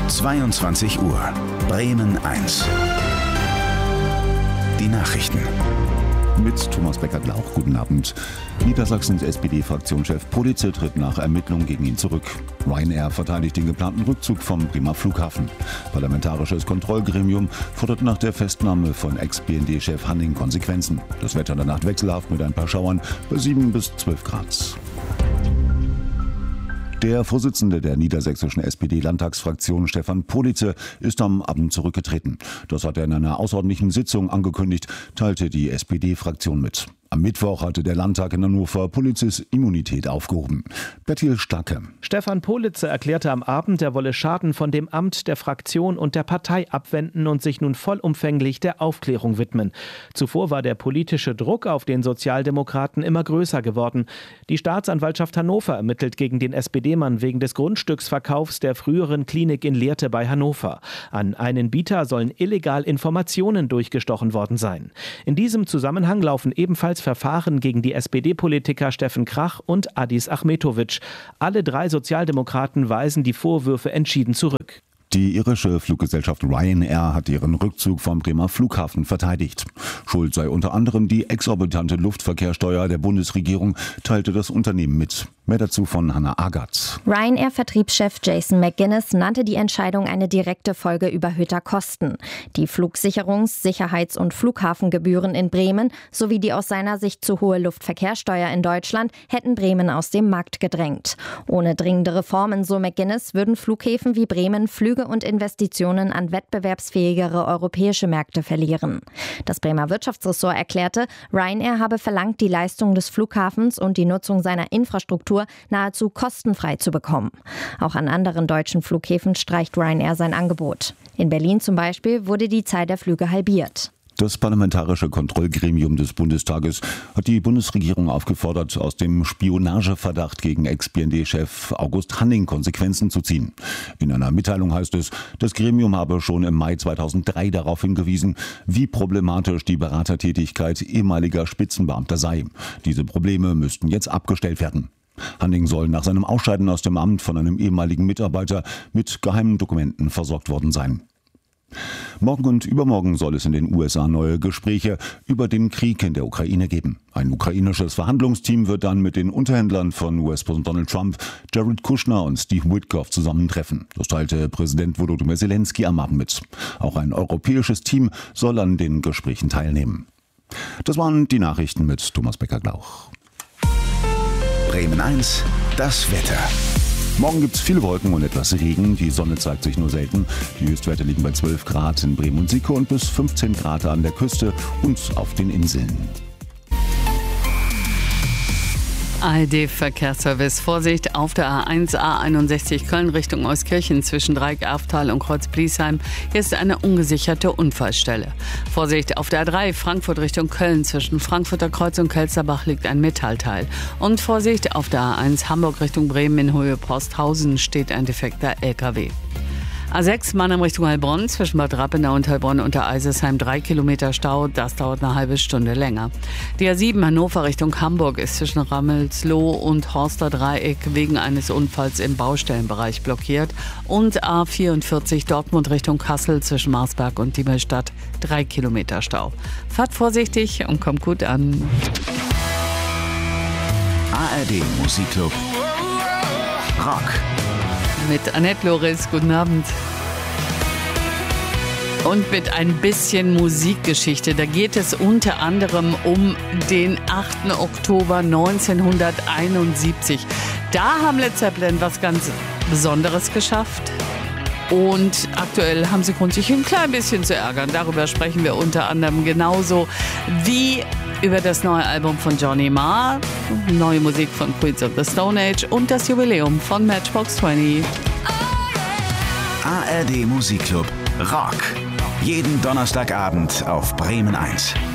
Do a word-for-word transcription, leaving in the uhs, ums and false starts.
zweiundzwanzig Uhr. Bremen eins. Die Nachrichten. Mit Thomas Becker-Glauch. Guten Abend. Niedersachsens S P D-Fraktionschef Politze tritt nach Ermittlungen gegen ihn zurück. Ryanair verteidigt den geplanten Rückzug vom Bremer Flughafen. Parlamentarisches Kontrollgremium fordert nach der Festnahme von Ex-B N D-Chef Hanning Konsequenzen. Das Wetter in der Nacht wechselhaft mit ein paar Schauern bei sieben bis zwölf Grad. Der Vorsitzende der niedersächsischen S P D-Landtagsfraktion Stefan Politze ist am Abend zurückgetreten. Das hat er in einer außerordentlichen Sitzung angekündigt, teilte die S P D-Fraktion mit. Am Mittwoch hatte der Landtag in Hannover Politzes Immunität aufgehoben. Bertil Stacke. Stefan Politze erklärte am Abend, er wolle Schaden von dem Amt, der Fraktion und der Partei abwenden und sich nun vollumfänglich der Aufklärung widmen. Zuvor war der politische Druck auf den Sozialdemokraten immer größer geworden. Die Staatsanwaltschaft Hannover ermittelt gegen den S P D-Mann wegen des Grundstücksverkaufs der früheren Klinik in Lehrte bei Hannover. An einen Bieter sollen illegal Informationen durchgestochen worden sein. In diesem Zusammenhang laufen ebenfalls Verfahren gegen die S P D-Politiker Steffen Krach und Adis Achmetovic. Alle drei Sozialdemokraten weisen die Vorwürfe entschieden zurück. Die irische Fluggesellschaft Ryanair hat ihren Rückzug vom Bremer Flughafen verteidigt. Schuld sei unter anderem die exorbitante Luftverkehrssteuer der Bundesregierung, teilte das Unternehmen mit. Mehr dazu von Hannah Agatz. Ryanair-Vertriebschef Jason McGuinness nannte die Entscheidung eine direkte Folge überhöhter Kosten. Die Flugsicherungs-, Sicherheits- und Flughafengebühren in Bremen sowie die aus seiner Sicht zu hohe Luftverkehrssteuer in Deutschland hätten Bremen aus dem Markt gedrängt. Ohne dringende Reformen, so McGuinness, würden Flughäfen wie Bremen Flüge und Investitionen an wettbewerbsfähigere europäische Märkte verlieren. Das Bremer Wirtschaftsressort erklärte, Ryanair habe verlangt, die Leistung des Flughafens und die Nutzung seiner Infrastruktur nahezu kostenfrei zu bekommen. Auch an anderen deutschen Flughäfen streicht Ryanair sein Angebot. In Berlin zum Beispiel wurde die Zahl der Flüge halbiert. Das Parlamentarische Kontrollgremium des Bundestages hat die Bundesregierung aufgefordert, aus dem Spionageverdacht gegen Ex-B N D-Chef August Hanning Konsequenzen zu ziehen. In einer Mitteilung heißt es, das Gremium habe schon im Mai zweitausenddrei darauf hingewiesen, wie problematisch die Beratertätigkeit ehemaliger Spitzenbeamter sei. Diese Probleme müssten jetzt abgestellt werden. Hanning soll nach seinem Ausscheiden aus dem Amt von einem ehemaligen Mitarbeiter mit geheimen Dokumenten versorgt worden sein. Morgen und übermorgen soll es in den U S A neue Gespräche über den Krieg in der Ukraine geben. Ein ukrainisches Verhandlungsteam wird dann mit den Unterhändlern von U S-Präsident Donald Trump, Jared Kushner und Steve Witkoff zusammentreffen. Das teilte Präsident Volodymyr Zelensky am Abend mit. Auch ein europäisches Team soll an den Gesprächen teilnehmen. Das waren die Nachrichten mit Thomas Becker-Glauch. Bremen eins, das Wetter. Morgen gibt es viele Wolken und etwas Regen. Die Sonne zeigt sich nur selten. Die Höchstwerte liegen bei zwölf Grad in Bremen und Sieke und bis fünfzehn Grad an der Küste und auf den Inseln. A R D-Verkehrsservice. Vorsicht auf der A eins A einundsechzig Köln Richtung Euskirchen zwischen Dreieck-Aftal und Kreuz-Bliesheim. Hier ist eine ungesicherte Unfallstelle. Vorsicht auf der A drei Frankfurt Richtung Köln zwischen Frankfurter Kreuz und Kelsterbach liegt ein Metallteil. Und Vorsicht auf der A eins Hamburg Richtung Bremen in Höhe Posthausen steht ein defekter L K W. A sechs Mannheim Richtung Heilbronn zwischen Bad Rappenau und Heilbronn unter Eisesheim drei Kilometer Stau. Das dauert eine halbe Stunde länger. Die A sieben Hannover Richtung Hamburg ist zwischen Rammelsloh und Horster Dreieck wegen eines Unfalls im Baustellenbereich blockiert. Und A vierundvierzig Dortmund Richtung Kassel zwischen Marsberg und Diemelstadt drei Kilometer Stau. Fahrt vorsichtig und kommt gut an. A R D Musikclub Rock. Mit Annette Loris, guten Abend. Und mit ein bisschen Musikgeschichte. Da geht es unter anderem um den achten Oktober neunzehnhunderteinundsiebzig. Da haben Led Zeppelin was ganz Besonderes geschafft. Und aktuell haben sie Grund, sich ein klein bisschen zu ärgern. Darüber sprechen wir unter anderem genauso wie über das neue Album von Johnny Marr, neue Musik von Queens of the Stone Age und das Jubiläum von Matchbox zwanzig. A R D Musikclub Rock. Jeden Donnerstagabend auf Bremen eins.